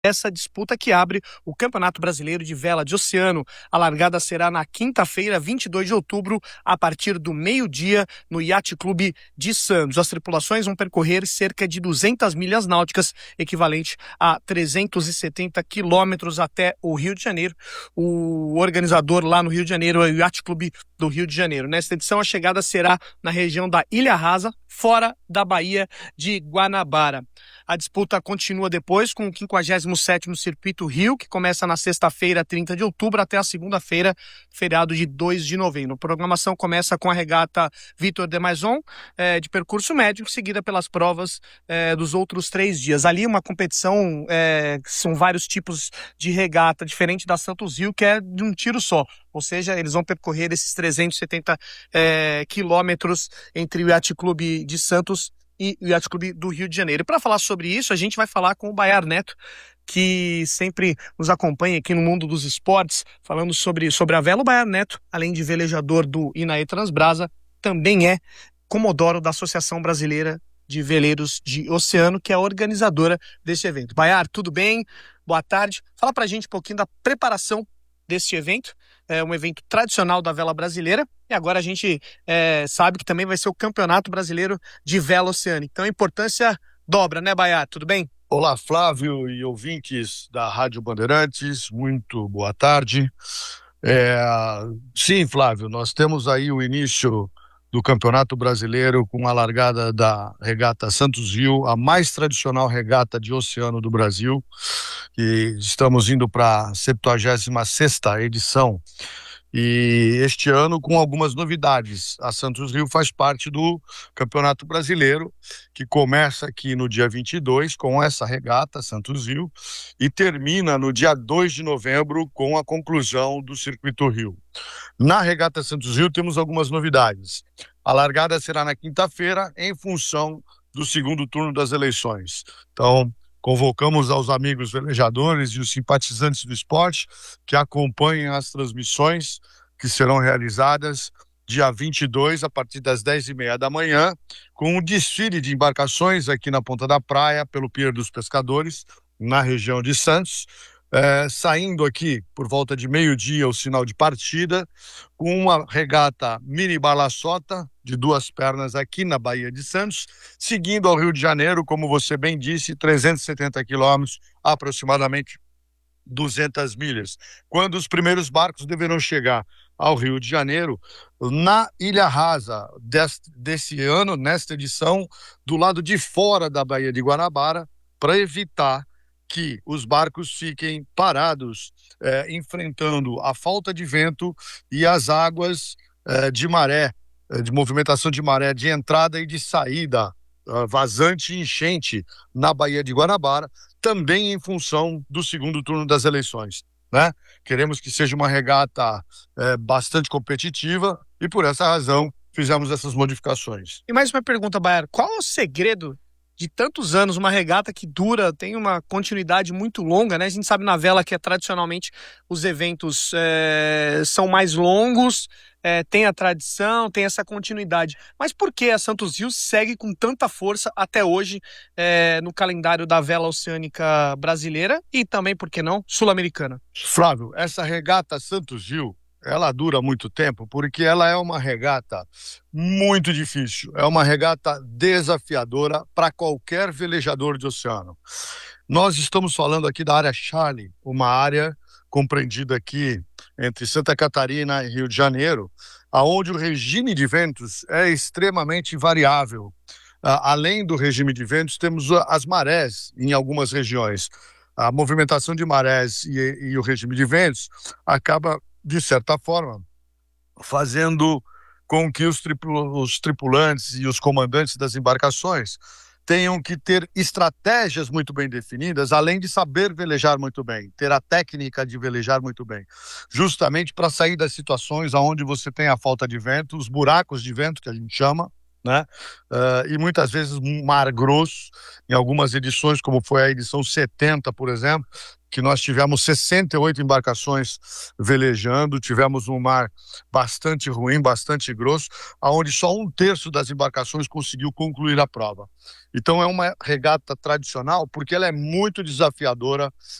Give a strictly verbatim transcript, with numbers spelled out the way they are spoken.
essa disputa que abre o Campeonato Brasileiro de Vela de Oceano. A largada será na quinta-feira, vinte e dois de outubro, a partir do meio-dia, no Yacht Clube de Santos. As tripulações vão percorrer cerca de duzentas milhas náuticas, equivalente a trezentos e setenta quilômetros até o Rio de Janeiro. O organizador lá no Rio de Janeiro é o Yacht Clube do Rio de Janeiro. Nesta edição, a chegada será na região da Ilha Rasa, fora da Baía de Guanabara. A disputa continua depois com o quinquagésimo sétimo Circuito Rio, que começa na sexta-feira, trinta de outubro, até a segunda-feira, feriado de dois de novembro. A programação começa com a regata Vitor de Maison, eh, de percurso médio, seguida pelas provas eh, dos outros três dias. Ali uma competição, eh, são vários tipos de regata, diferente da Santos Rio, que é de um tiro só. Ou seja, eles vão percorrer esses trezentos e setenta eh, quilômetros entre o Yacht Clube de Santos e o Yacht Clube do Rio de Janeiro. E para falar sobre isso, a gente vai falar com o Bayar Neto, que sempre nos acompanha aqui no mundo dos esportes, falando sobre, sobre a vela. O Bayar Neto, além de velejador do INAE Transbrasa, também é comodoro da Associação Brasileira de Veleiros de Oceano, que é a organizadora desse evento. Bayar, tudo bem? Boa tarde. Fala pra gente um pouquinho da preparação desse evento. É um evento tradicional da vela brasileira, e agora a gente é, sabe que também vai ser o Campeonato Brasileiro de Vela Oceânica. Então a importância dobra, né, Bayar? Tudo bem? Olá, Flávio e ouvintes da Rádio Bandeirantes, muito boa tarde. É, sim, Flávio, nós temos aí o início do Campeonato Brasileiro com a largada da regata Santos Rio, a mais tradicional regata de oceano do Brasil, e estamos indo para a septuagésima sexta edição. E este ano com algumas novidades. A Santos Rio faz parte do Campeonato Brasileiro, que começa aqui no dia vinte e dois com essa regata Santos Rio e termina no dia dois de novembro com a conclusão do Circuito Rio. Na regata Santos Rio temos algumas novidades. A largada será na quinta-feira em função do segundo turno das eleições. Então, convocamos aos amigos velejadores e os simpatizantes do esporte que acompanhem as transmissões que serão realizadas dia vinte e dois, a partir das dez e meia da manhã, com um desfile de embarcações aqui na Ponta da Praia, pelo Pier dos Pescadores, na região de Santos, é, saindo aqui por volta de meio-dia o sinal de partida, com uma regata mini balaçota de duas pernas aqui na Baía de Santos, seguindo ao Rio de Janeiro, como você bem disse, trezentos e setenta quilômetros, aproximadamente duzentas milhas, quando os primeiros barcos deverão chegar ao Rio de Janeiro, na Ilha Rasa deste, desse ano, nesta edição, do lado de fora da Baía de Guanabara, para evitar que os barcos fiquem parados, eh, enfrentando a falta de vento e as águas eh, de maré, eh, de movimentação de maré de entrada e de saída, eh, vazante e enchente na Baía de Guanabara, também em função do segundo turno das eleições, né? Queremos que seja uma regata eh, bastante competitiva e, por essa razão, fizemos essas modificações. E mais uma pergunta, Bayar. Qual é o segredo de tantos anos, uma regata que dura, tem uma continuidade muito longa, né? A gente sabe na vela que é, tradicionalmente os eventos é, são mais longos, é, tem a tradição, tem essa continuidade. Mas por que a Santos Rio segue com tanta força até hoje é, no calendário da vela oceânica brasileira e também, por que não, sul-americana? Flávio, essa regata Santos Rio, ela dura muito tempo porque ela é uma regata muito difícil, é uma regata desafiadora para qualquer velejador de oceano. Nós estamos falando aqui da área Charlie, uma área compreendida aqui entre Santa Catarina e Rio de Janeiro, aonde o regime de ventos é extremamente variável. Além do regime de ventos, temos as marés em algumas regiões. A movimentação de marés e, e o regime de ventos acaba, de certa forma, fazendo com que os, tripul- os tripulantes e os comandantes das embarcações tenham que ter estratégias muito bem definidas, além de saber velejar muito bem, ter a técnica de velejar muito bem, justamente para sair das situações onde você tem a falta de vento, os buracos de vento, que a gente chama, né? Uh, e muitas vezes um mar grosso, em algumas edições, como foi a edição setenta, por exemplo, que nós tivemos sessenta e oito embarcações velejando, tivemos um mar bastante ruim, bastante grosso, onde só um terço das embarcações conseguiu concluir a prova. Então é uma regata tradicional porque ela é muito desafiadora